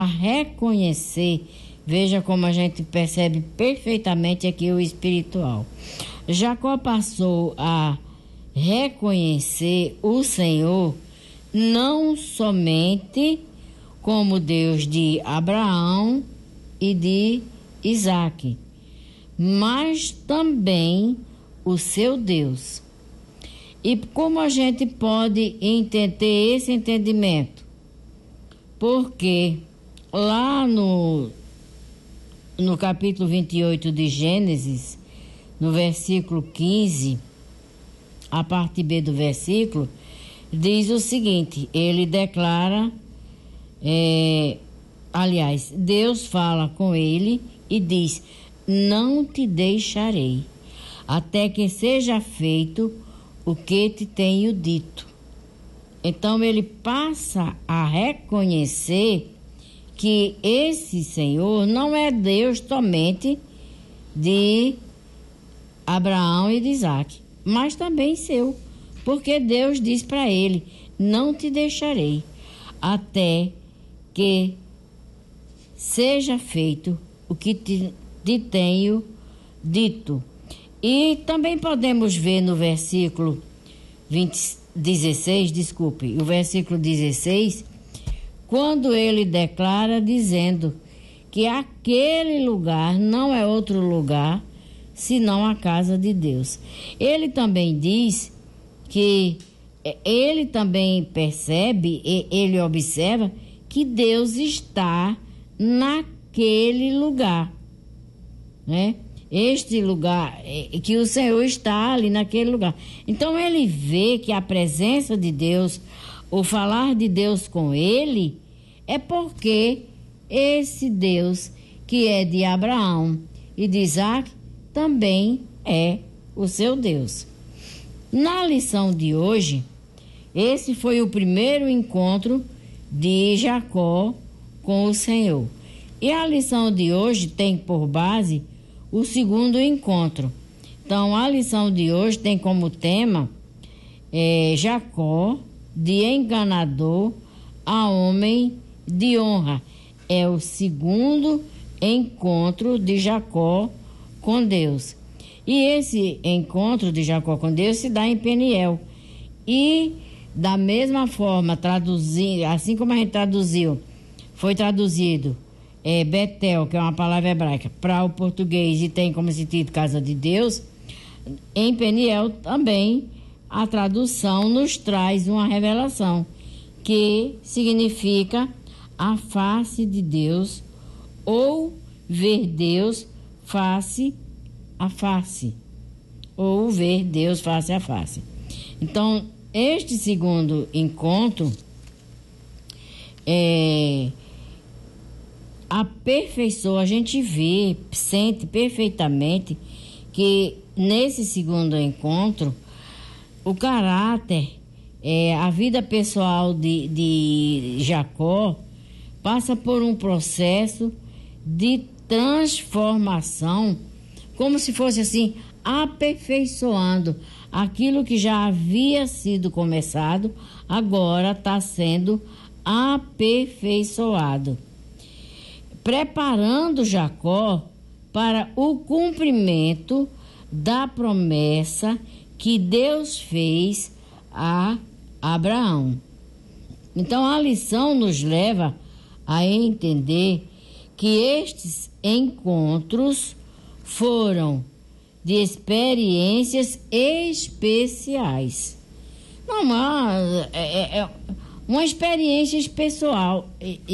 a reconhecer. Veja como a gente percebe perfeitamente aqui o espiritual. Jacó passou a reconhecer o Senhor não somente como Deus de Abraão e de Isaque, mas também o seu Deus. E como a gente pode ter esse entendimento? Porque lá no capítulo 28 de Gênesis, no versículo 15, a parte B do versículo, diz o seguinte: ele declara, Deus fala com ele e diz: não te deixarei, até que seja feito o que te tenho dito. Então ele passa a reconhecer que esse Senhor não é Deus somente de Abraão e de Isaque, mas também seu, porque Deus diz para ele: não te deixarei, até que seja feito o que te tenho dito. E também podemos ver no versículo 16, o versículo 16, quando ele declara dizendo que aquele lugar não é outro lugar senão a casa de Deus. Ele também diz que ele também percebe, ele observa que Deus está naquele lugar, né? Este lugar, que o Senhor está ali naquele lugar. Então ele vê que a presença de Deus, o falar de Deus com ele, é porque esse Deus que é de Abraão e de Isaque também é o seu Deus. Na lição de hoje, esse foi o primeiro encontro de Jacó com o Senhor. E a lição de hoje tem por base o segundo encontro. Então, a lição de hoje tem como tema Jacó, de enganador a homem de honra. É o segundo encontro de Jacó com Deus. E esse encontro de Jacó com Deus se dá em Peniel. E da mesma forma, assim como a gente foi traduzido Betel, que é uma palavra hebraica, para o português e tem como sentido casa de Deus, em Peniel também a tradução nos traz uma revelação que significa a face de Deus, ou ver Deus face a face, ou ver Deus face a face. Então, este segundo encontro aperfeiçoa, a gente vê, sente perfeitamente que nesse segundo encontro o caráter, a vida pessoal de Jacó passa por um processo de transformação, como se fosse assim, aperfeiçoando aquilo que já havia sido começado, agora está sendo aperfeiçoado, preparando Jacó para o cumprimento da promessa que Deus fez a Abraão. Então a lição nos leva a entender que estes encontros foram de experiências especiais. Não, mas uma experiência especial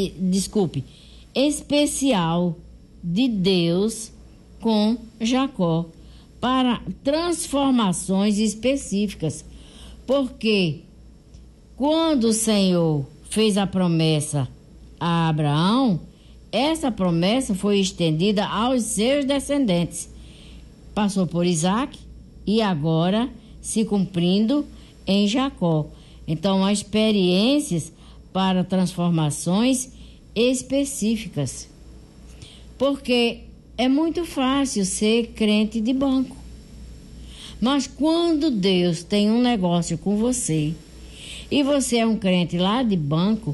de Deus com Jacó para transformações específicas. Porque quando o Senhor fez a promessa a Abraão, essa promessa foi estendida aos seus descendentes. Passou por Isaque e agora se cumprindo em Jacó. Então, há experiências para transformações específicas. Porque é muito fácil ser crente de banco. Mas quando Deus tem um negócio com você e você é um crente lá de banco,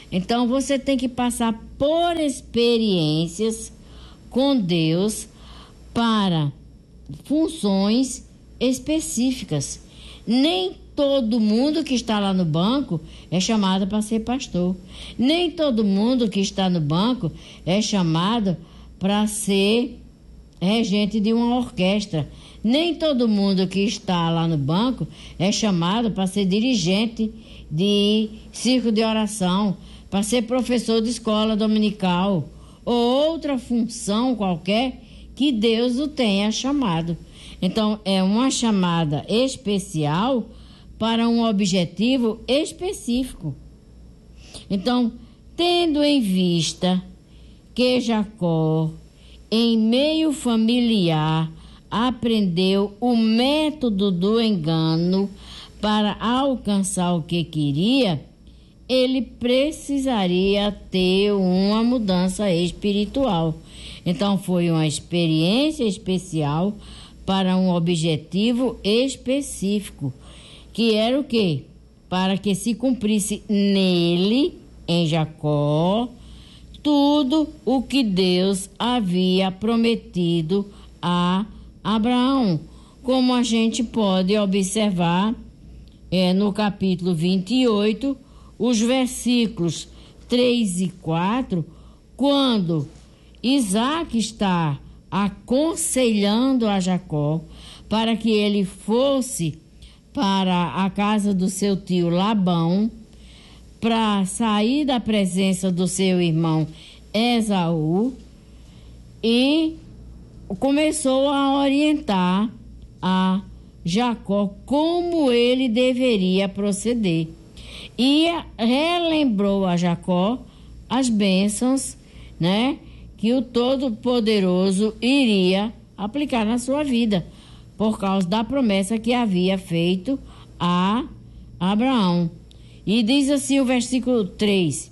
Então você tem que passar por experiências com Deus para funções específicas. Nem todo mundo que está lá no banco é chamado para ser pastor. Nem todo mundo que está no banco é chamado para ser regente de uma orquestra. Nem todo mundo que está lá no banco é chamado para ser dirigente de circo de oração, para ser professor de escola dominical ou outra função qualquer que Deus o tenha chamado. Então, é uma chamada especial para um objetivo específico. Então, tendo em vista que Jacó, em meio familiar, aprendeu o método do engano para alcançar o que queria, ele precisaria ter uma mudança espiritual. Então, foi uma experiência especial para um objetivo específico, que era o quê? Para que se cumprisse nele, em Jacó, tudo o que Deus havia prometido a Abraão, como a gente pode observar no capítulo 28, os versículos 3 e 4, quando Isaac está aconselhando a Jacó para que ele fosse para a casa do seu tio Labão, para sair da presença do seu irmão Esaú, e começou a orientar a Jacó como ele deveria proceder. E relembrou a Jacó as bênçãos, né, que o Todo-Poderoso iria aplicar na sua vida, por causa da promessa que havia feito a Abraão. E diz assim o versículo 3: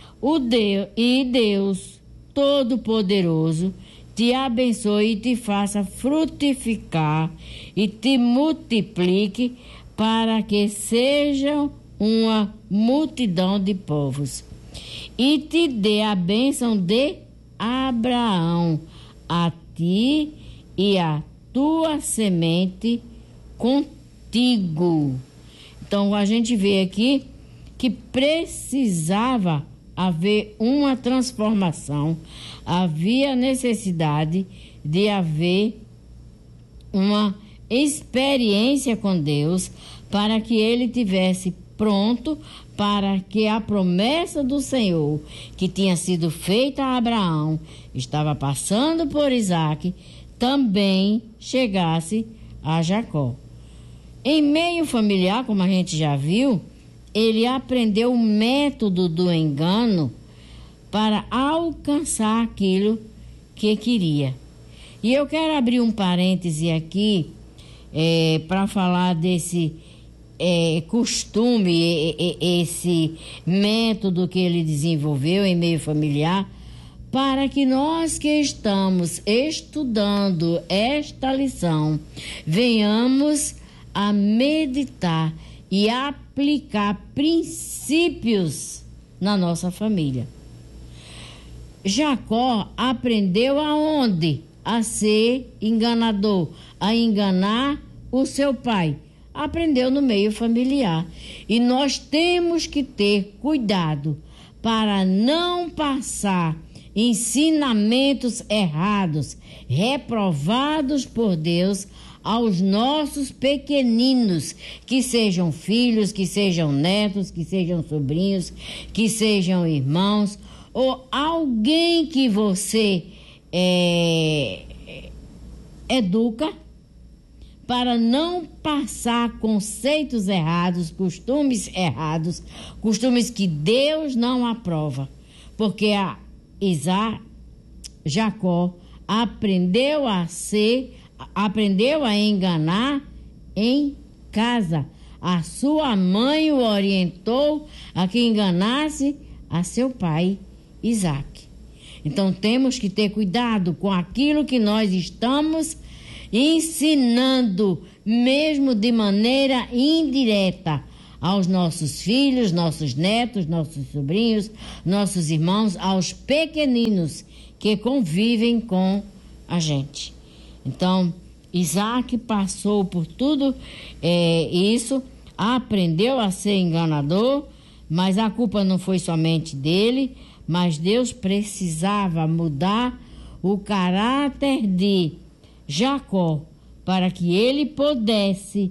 Deus Todo-Poderoso te abençoe e te faça frutificar e te multiplique para que sejam uma multidão de povos, e te dê a bênção de Abraão, a ti e a tua semente contigo. Então a gente vê aqui que precisava haver uma transformação, havia necessidade de haver uma experiência com Deus para que ele tivesse pronto para que a promessa do Senhor, que tinha sido feita a Abraão, estava passando por Isaac, também chegasse a Jacó. Em meio familiar, como a gente já viu, ele aprendeu o método do engano para alcançar aquilo que queria. E eu quero abrir um parêntese aqui para falar desse costume, esse método que ele desenvolveu em meio familiar, para que nós que estamos estudando esta lição venhamos a meditar e aplicar princípios na nossa família. Jacó aprendeu aonde? A ser enganador, a enganar o seu pai. Aprendeu no meio familiar. E nós temos que ter cuidado para não passar ensinamentos errados, reprovados por Deus, aos nossos pequeninos, que sejam filhos, que sejam netos, que sejam sobrinhos, que sejam irmãos, ou alguém que você educa, para não passar conceitos errados, costumes que Deus não aprova. Porque Jacó aprendeu a enganar em casa. A sua mãe o orientou a que enganasse a seu pai, Isaac. Então temos que ter cuidado com aquilo que nós estamos ensinando, mesmo de maneira indireta, aos nossos filhos, nossos netos, nossos sobrinhos, nossos irmãos, aos pequeninos que convivem com a gente. Então, Isaac passou por tudo isso, aprendeu a ser enganador, mas a culpa não foi somente dele, mas Deus precisava mudar o caráter de Jacó para que ele pudesse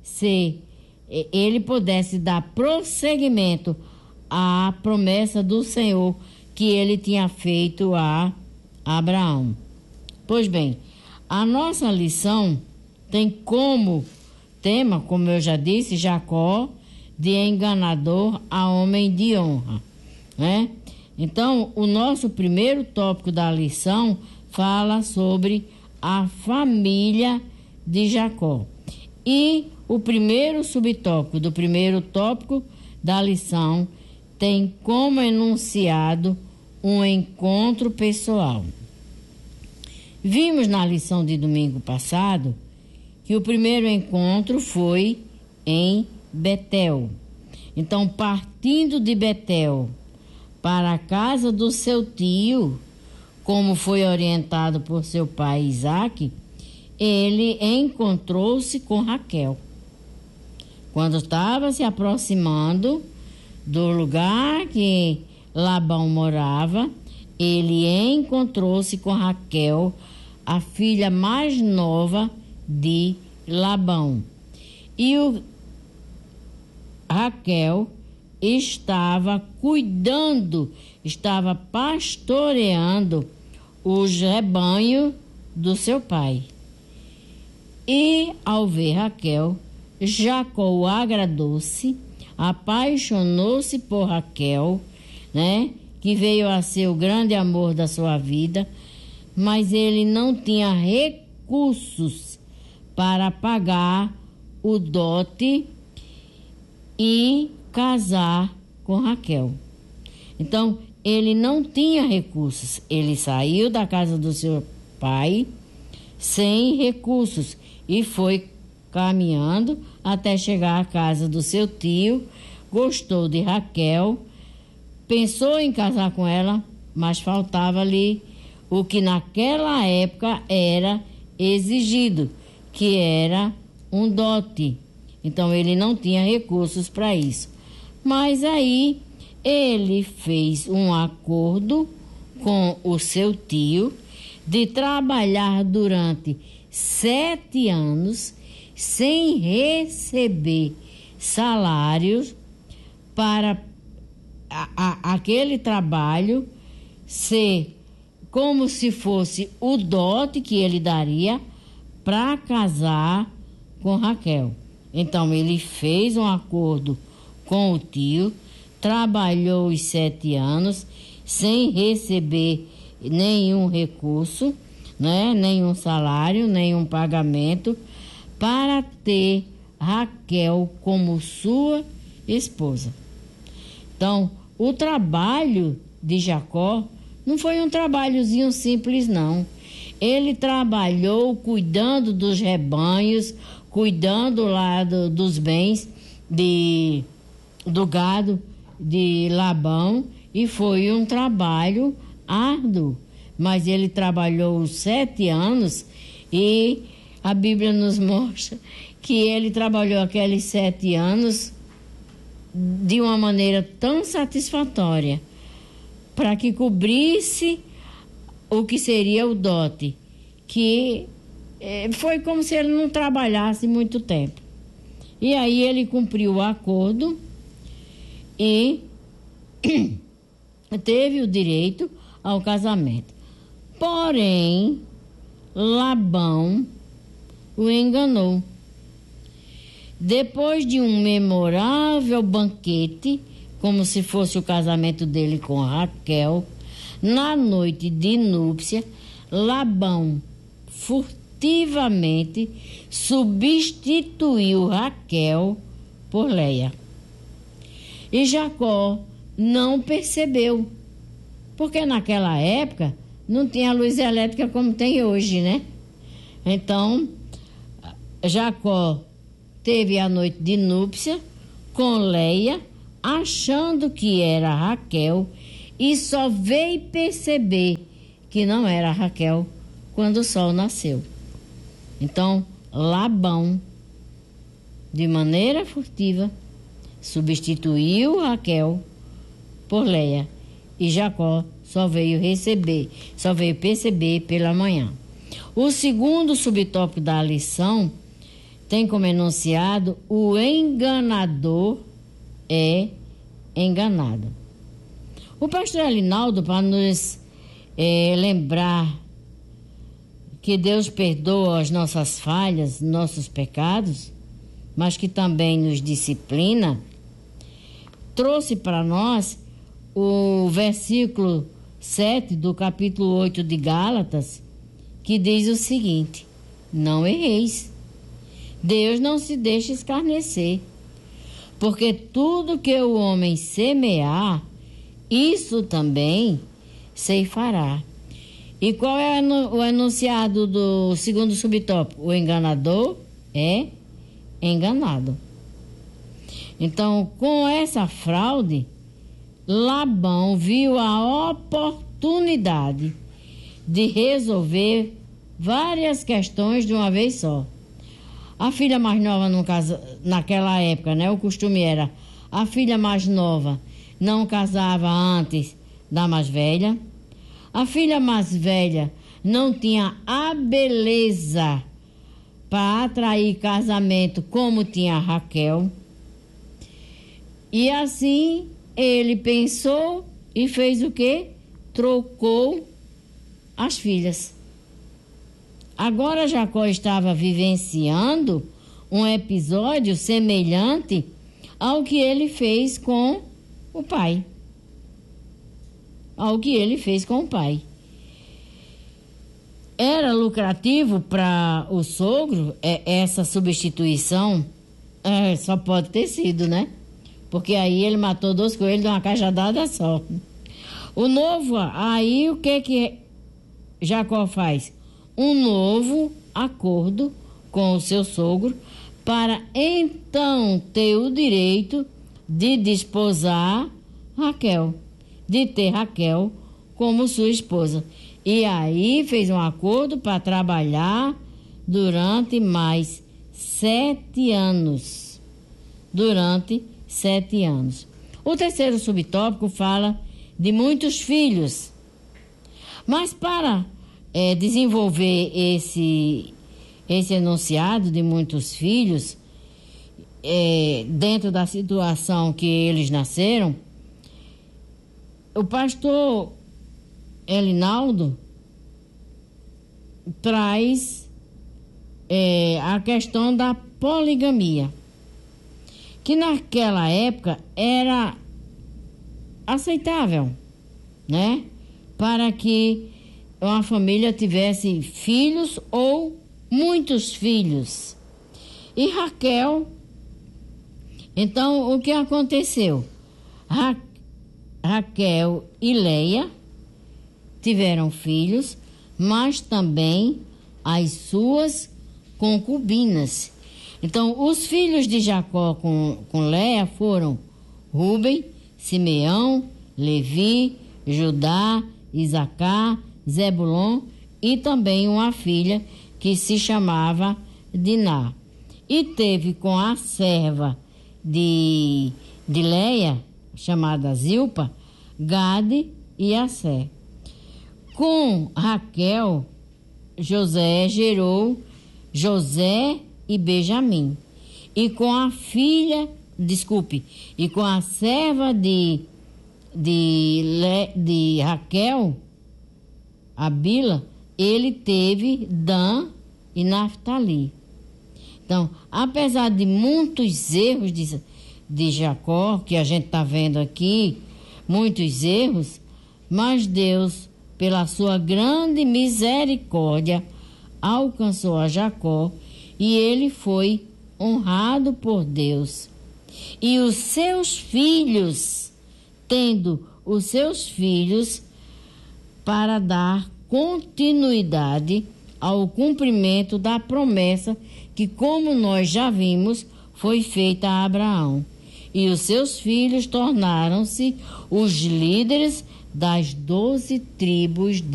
dar prosseguimento à promessa do Senhor que ele tinha feito a Abraão. Pois bem, a nossa lição tem como tema, como eu já disse, Jacó, de enganador a homem de honra, né? Então, o nosso primeiro tópico da lição fala sobre a família de Jacó. E o primeiro subtópico do primeiro tópico da lição tem como enunciado um encontro pessoal. Vimos na lição de domingo passado que o primeiro encontro foi em Betel. Então, partindo de Betel para a casa do seu tio, como foi orientado por seu pai Isaque, ele encontrou-se com Raquel. Quando estava se aproximando do lugar que Labão morava, ele encontrou-se com Raquel, a filha mais nova de Labão. E Raquel estava cuidando, estava pastoreando os rebanhos do seu pai. E ao ver Raquel, Jacó agradou-se, apaixonou-se por Raquel, né, que veio a ser o grande amor da sua vida, mas ele não tinha recursos para pagar o dote e casar com Raquel. Então, ele não tinha recursos. Ele saiu da casa do seu pai sem recursos e foi caminhando até chegar à casa do seu tio. Gostou de Raquel, pensou em casar com ela, mas faltava-lhe o que naquela época era exigido, que era um dote. Então, ele não tinha recursos para isso. Mas aí ele fez um acordo com o seu tio de trabalhar durante 7 anos sem receber salários para aquele trabalho ser como se fosse o dote que ele daria para casar com Raquel. Então, ele fez um acordo com o tio, trabalhou os 7 anos sem receber nenhum recurso, né, nenhum salário, nenhum pagamento, para ter Raquel como sua esposa. Então, o trabalho de Jacó não foi um trabalhozinho simples, não. Ele trabalhou cuidando dos rebanhos, cuidando lá dos bens do gado de Labão, e foi um trabalho árduo, mas ele trabalhou 7 anos e a Bíblia nos mostra que ele trabalhou aqueles 7 anos de uma maneira tão satisfatória para que cobrisse o que seria o dote, que foi como se ele não trabalhasse muito tempo. E aí ele cumpriu o acordo e teve o direito ao casamento. Porém, Labão o enganou. Depois de um memorável banquete, como se fosse o casamento dele com Raquel, na noite de núpcia, Labão furtivamente substituiu Raquel por Leia. E Jacó não percebeu, porque naquela época não tinha luz elétrica como tem hoje, né? Então, Jacó teve a noite de núpcia com Leia, achando que era Raquel, e só veio perceber que não era Raquel quando o sol nasceu. Então, Labão, de maneira furtiva, substituiu Raquel por Leia, e Jacó só veio perceber pela manhã. O segundo subtópico da lição tem como enunciado: o enganador é enganado. O pastor Elinaldo, para nos lembrar que Deus perdoa as nossas falhas, nossos pecados, mas que também nos disciplina, trouxe para nós o versículo 7 do capítulo 8 de Gálatas, que diz o seguinte: não erreis. Deus não se deixa escarnecer, porque tudo que o homem semear, isso também ceifará. E qual é o enunciado do segundo subtópico? O enganador é enganado. Então, com essa fraude, Labão viu a oportunidade de resolver várias questões de uma vez só. A filha mais nova, naquela época, né, o costume era, a filha mais nova não casava antes da mais velha. A filha mais velha não tinha a beleza para atrair casamento como tinha a Raquel. E assim ele pensou e fez o quê? Trocou as filhas. Agora Jacó estava vivenciando um episódio semelhante ao que ele fez com o pai. Era lucrativo para o sogro essa substituição? Só pode ter sido, né? Porque aí ele matou 2 coelhos de uma cajadada só. Aí o que Jacó faz? Um novo acordo com o seu sogro para então ter o direito de desposar Raquel, de ter Raquel como sua esposa. E aí fez um acordo para trabalhar durante mais 7 anos. O terceiro subtópico fala de muitos filhos. Mas para desenvolver esse enunciado de muitos filhos, dentro da situação que eles nasceram, o pastor Elinaldo traz a questão da poligamia, que naquela época era aceitável, né? Para que uma família tivesse filhos ou muitos filhos. E Raquel, então o que aconteceu? Raquel e Leia tiveram filhos, mas também as suas concubinas. Então, os filhos de Jacó com Leia foram Rúben, Simeão, Levi, Judá, Isacar, Zebulon e também uma filha que se chamava Diná. E teve com a serva de Leia, chamada Zilpa, Gade e Assé. Com Raquel, José gerou José e Benjamim. E com a serva de Raquel, a Bila, ele teve Dan e Naftali. Então, apesar de muitos erros de Jacó, que a gente está vendo aqui, muitos erros, mas Deus, pela sua grande misericórdia, alcançou a Jacó e ele foi honrado por Deus. E os seus filhos, tendo os seus filhos, para dar continuidade ao cumprimento da promessa que, como nós já vimos, foi feita a Abraão. e os seus filhos tornaram-se os líderes das 12 tribos